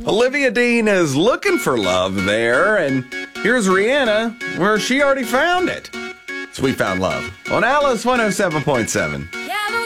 Olivia Dean is looking for love there, and here's Rihanna, where she already found it. So we found love on Alice 107.7.